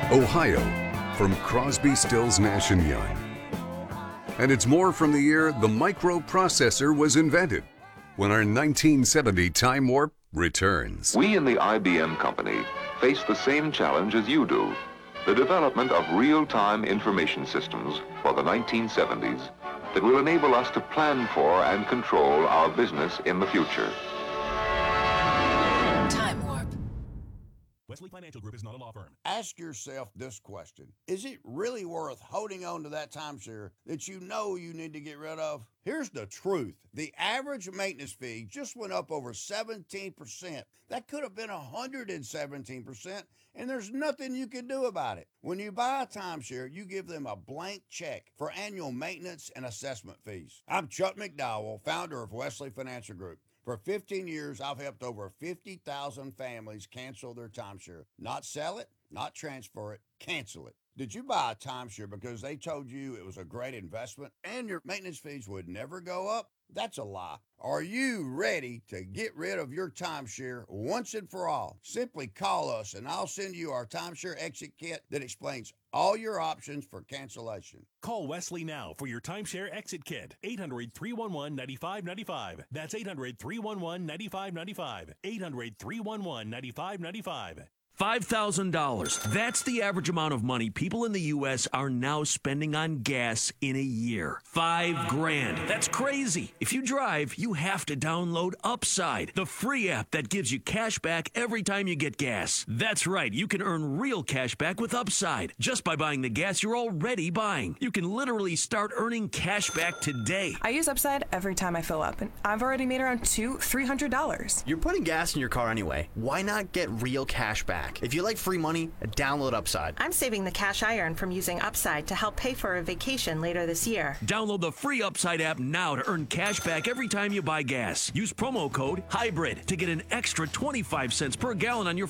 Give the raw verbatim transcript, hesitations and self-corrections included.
Ohio, from Crosby, Stills, Nash and Young. And it's more from the year the microprocessor was invented, when our nineteen seventy Time Warp returns. We in the I B M company face the same challenge as you do, the development of real-time information systems for the nineteen seventies that will enable us to plan for and control our business in the future. Time Warp. Wesley Financial Group is not a law firm. Ask yourself this question. Is it really worth holding on to that timeshare that you know you need to get rid of? Here's the truth. The average maintenance fee just went up over seventeen percent. That could have been one hundred seventeen percent, and there's nothing you can do about it. When you buy a timeshare, you give them a blank check for annual maintenance and assessment fees. I'm Chuck McDowell, founder of Wesley Financial Group. For fifteen years, I've helped over fifty thousand families cancel their timeshare. Not sell it, not transfer it, cancel it. Did you buy a timeshare because they told you it was a great investment and your maintenance fees would never go up? That's a lie. Are you ready to get rid of your timeshare once and for all? Simply call us and I'll send you our timeshare exit kit that explains all your options for cancellation. Call Wesley now for your timeshare exit kit. eight hundred, three one one, nine five nine five. That's eight hundred, three one one, nine five nine five. eight hundred, three one one, nine five nine five. five thousand dollars. That's the average amount of money people in the U S are now spending on gas in a year. Five grand. That's crazy. If you drive, you have to download Upside, the free app that gives you cash back every time you get gas. That's right. You can earn real cash back with Upside just by buying the gas you're already buying. You can literally start earning cash back today. I use Upside every time I fill up, and I've already made around two, three hundred dollars. You're putting gas in your car anyway. Why not get real cash back? If you like free money, download Upside. I'm saving the cash I earn from using Upside to help pay for a vacation later this year. Download the free Upside app now to earn cash back every time you buy gas. Use promo code HYBRID to get an extra twenty-five cents per gallon on your